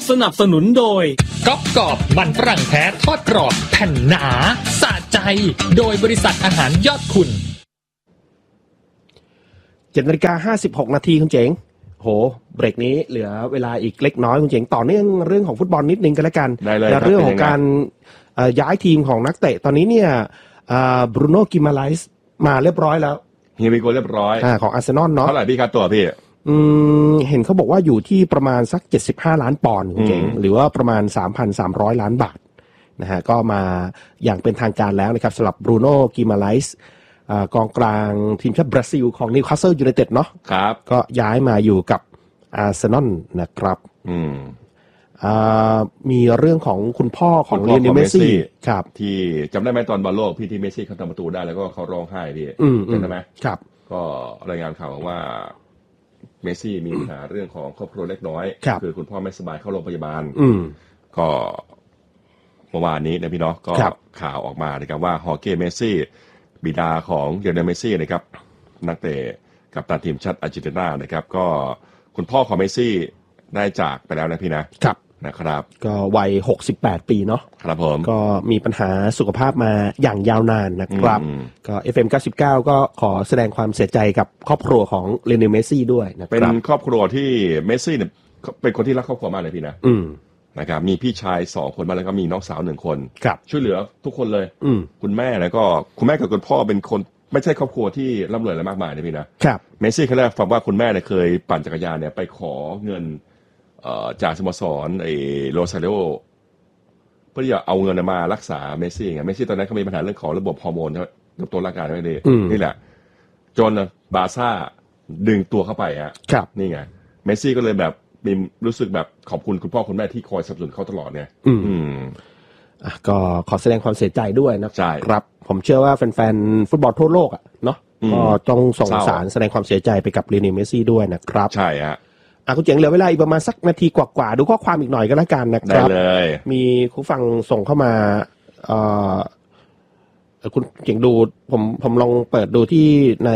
สนับสนุนโดยก๊อบกรอบมันฝรั่งแท้ทอดกรอบแผ่นหนาสะใจโดยบริษัทอาหารยอดคุณ 7:56 นาทีคุณเจ๋งโหเบรกนี้เหลือเวลาอีกเล็กน้อยคุณเจ๋งต่อเนื่องเรื่องของฟุตบอลนิดนึงกันแล้วกันและเรื่องของการย้ายทีมของนักเตะตอนนี้เนี่ยบรูโน่กิมาไลส์มาเรียบร้อยแล้วเฮียมิโกเรียบร้อยของอาร์เซนอลเนาะเท่าไหร่พี่ค่าตัวพี่เห็นเขาบอกว่าอยู่ที่ประมาณสัก75ล้านปอนด์คุณเจ๋งหรือว่าประมาณ 3,300 ล้านบาทนะฮะก็มาอย่างเป็นทางการแล้วนะครับสำหรับบรูโน่กิมาไลส์กองกลางทีมชาติบราซิลของนิวคาสเซิลยูไนเต็ดเนาะครับก็ย้ายมาอยู่กับอาร์เซนอลนะครับมีเรื่องของคุณพ่อของเลียนเมสซี่ครับที่จำได้ไหมตอนบอลโลกพี่ที่เมสซี่เขาทำประตูได้แล้วก็เขาร้องไห้พี่ใช่ไหมครับก็รายงานข่าวว่าเมสซี่มีปัญหาเรื่องของครอบครัวเล็กน้อยคือคุณพ่อไม่สบายเข้าโรงพยาบาลก็เมื่อวานนี้นะพี่เนาะก็ข่าวออกมานะครับว่าฮอร์เก้เมสซี่บิดาของเลียนเมสซี่นะครับนักเตะกัปตันทีมชาติอาร์เจนตินานะครับก็คุณพ่อของเมสซี่ได้จากไปแล้วนะพี่นะครับก็วัย68ปีเนาะครับผมก็มีปัญหาสุขภาพมาอย่างยาวนานนะครับก็ FM 99ก็ขอแสดงความเสียใจกับครอบครัวของเลโอเนลเมสซี่ด้วยนะครับเป็นครอบครัวที่เมสซี่เนี่ยเป็นคนที่รักครอบครัวมากเลยพี่นะครับมีพี่ชาย2คนมาแล้วก็มีน้องสาว1คนช่วยเหลือทุกคนเลยคุณแม่แล้วก็คุณแม่กับคุณพ่อเป็นคนไม่ใช่ครอบครัวที่ร่ำรวยอะไรมากมายนะพี่นะครับเมสซี่เขาได้ฟังว่าคุณแม่เนี่ยเคยปั่นจักรยานเนี่ยไปขอเงินจากสโมสรโรซาริโอเพื่อที่จะเอาเงินมารักษาเมสซี่ไงเมสซี่ตอนนั้นเขามีปัญหาเรื่องของระบบฮอร์โมนระบบตัวร่างกายไม่ดีนี่แหละจนบาร์ซ่าดึงตัวเข้าไปนี่ไงเมสซี่ก็เลยแบบมีรู้สึกแบบขอบคุณคุณพ่อคุณแม่ที่คอยสนับสนุนเขาตลอดเนี่ยก็ขอแสดงความเสียใจด้วยนะครับผมเชื่อว่าแฟนๆฟุตบอลทั่วโลกเนาะก็ต้องส่งสารแสดงความเสียใจไปกับลีโอเนลเมสซี่ด้วยนะครับใช่ฮะคุณเจ๋งเหลือเวลาอีกประมาณสักนาทีกว่าๆดูข้อความอีกหน่อยก็แล้วกันนะครับได้เลยมีผู้ฟังส่งเข้ามาคุณเจ๋งดูผมลองเปิดดูที่ใน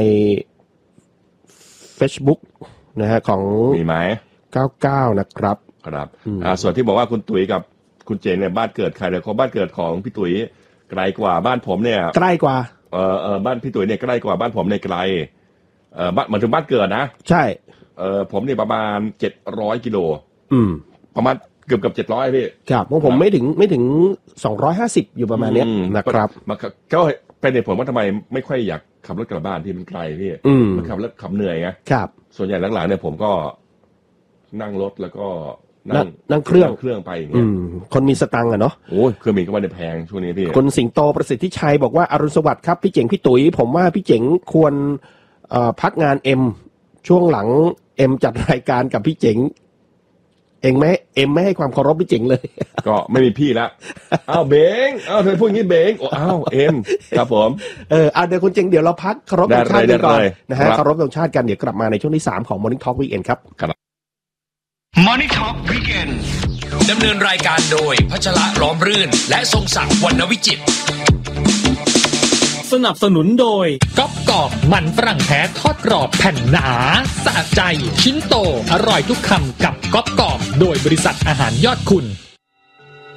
Facebook นะฮะของมีไหม 99นะครับส่วนที่บอกว่าคุณตุ๋ยกับคุณเจ๋งเนี่ยบ้านเกิดใครเนี่ยบ้านเกิดของพี่ตุ๋ยไกลกว่าบ้านผมเนี่ยใกล้กว่าบ้านพี่ตุ๋ยเนี่ยใกล้กว่าบ้านผมในไกลบ้านเหมือนถึงบ้านเกิดนะใช่ผมเนี่ยประมาณ700กิโลประมาณเกือบ700พี่ครับผมไม่ถึง250อยู่ประมาณนี้นะครับก็เป็นเหตุผลว่าทำไมไม่ค่อยอยากขับรถกลับบ้านที่มันไกลพี่มันขับรถขับเหนื่อยไงครับส่วนใหญ่หลังๆเนี่ยผมก็นั่งรถแล้วก็นั่งเครื่องไปอย่างเงี้ยคนมีสตังค์เนาะโอ้ยเครื่องบินก็ไม่ได้แพงช่วงนี้พี่คนสิงโตประสิทธิชัยบอกว่าอรุณสวัสดิ์ครับพี่เจ๋งพี่ตุ๋ยผมว่าพี่เจ๋งควรพักงานช่วงหลังจัดรายการกับพี่เจ๋งไม่ให้ความเคารพพี่เจ๋งเลยก็ไม่มีพี่ละเบงเธอพูดอย่างนี้เบงครับผมเดี๋ยวคุณเจ๋งเดี๋ยวเราพักเคารพธงชาติกันก่อนนะฮะเคารพธงชาติกันเดี๋ยวกลับมาในช่วงที่3ของ Morning Talk Weekend ครับ Morning Talk Weekend ดำเนินรายการโดยพัชระล้อมรื่นและทรงศักดิ์วรรณวิจิตรสนับสนุนโดยก๊อบกรอบมันฝรั่งแท้ทอดกรอบแผ่นหนาสะใจชิ้นโตอร่อยทุกคำกับก๊อบกรอบโดยบริษัทอาหารยอดคุณ